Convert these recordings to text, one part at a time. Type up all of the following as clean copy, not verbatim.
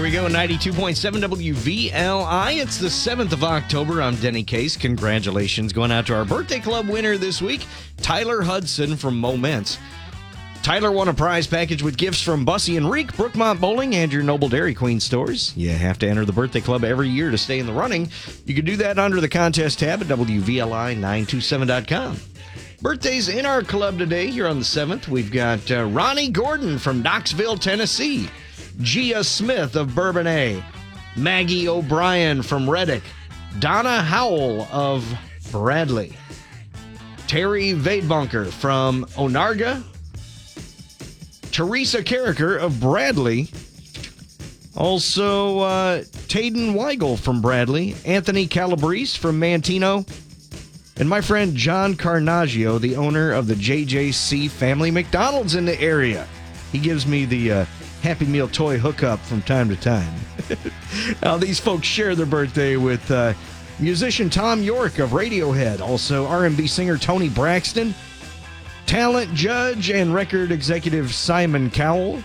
we go, 92.7 WVLI. It's the 7th of October. I'm Denny Case. Congratulations going out to our birthday club winner this week, Tyler Hudson from Moments. Tyler won a prize package with gifts from Bussy and Reek, Brookmont Bowling, and your Noble Dairy Queen stores. You have to enter the birthday club every year to stay in the running. You can do that under the contest tab at WVLI927.com. Birthdays in our club today here on the 7th. We've got Ronnie Gordon from Knoxville, Tennessee. Gia Smith of Bourbonnais. Maggie O'Brien from Reddick. Donna Howell of Bradley. Terry Vadebunker from Onarga. Teresa Carricker of Bradley. Also, Tayden Weigel from Bradley. Anthony Calabrese from Mantino. And my friend John Carnaggio, the owner of the JJC Family McDonald's in the area. He gives me the Happy Meal toy hookup from time to time. Now, these folks share their birthday with musician Tom York of Radiohead. Also, R&B singer Tony Braxton. Talent judge and record executive Simon Cowell.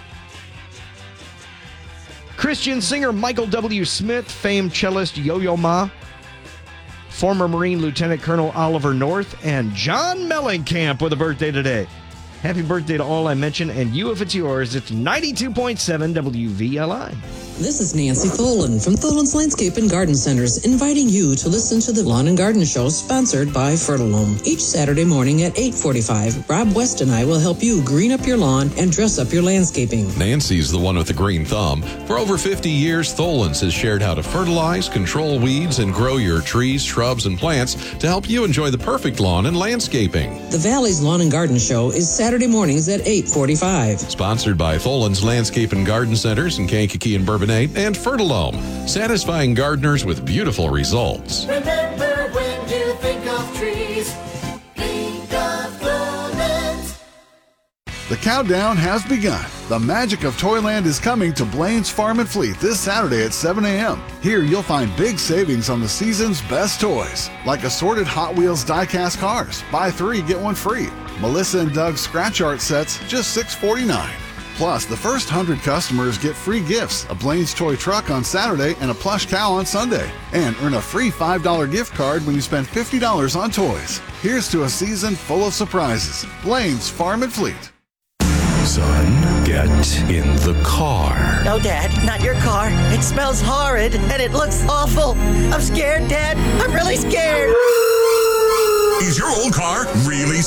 Christian singer Michael W. Smith, famed cellist Yo-Yo Ma. Former Marine Lieutenant Colonel Oliver North, and John Mellencamp with a birthday today. Happy birthday to all I mentioned, and you, if it's yours, it's 92.7 WVLI. This is Nancy Tholen from Tholen's Landscape and Garden Centers, inviting you to listen to the Lawn and Garden Show sponsored by Fertilome. Each Saturday morning at 8:45, Rob West and I will help you green up your lawn and dress up your landscaping. Nancy's the one with the green thumb. For over 50 years, Tholen's has shared how to fertilize, control weeds, and grow your trees, shrubs, and plants to help you enjoy the perfect lawn and landscaping. The Valley's Lawn and Garden Show is Saturday mornings at 8:45. Sponsored by Tholen's Landscape and Garden Centers in Kankakee and Bourbonnais and Fertilome, satisfying gardeners with beautiful results. Remember, when you think of trees, think of Tholen's. The countdown has begun. The magic of Toyland is coming to Blaine's Farm and Fleet this Saturday at 7 a.m. Here you'll find big savings on the season's best toys, like assorted Hot Wheels die-cast cars. Buy 3, get 1 free. Melissa and Doug's scratch art sets, just $6.49. Plus, the first 100 customers get free gifts, a Blaine's Toy Truck on Saturday and a plush cow on Sunday. And earn a free $5 gift card when you spend $50 on toys. Here's to a season full of surprises. Blaine's Farm and Fleet. Son, get in the car. No, Dad, not your car. It smells horrid and it looks awful. I'm scared, Dad. I'm really scared. Is your old car really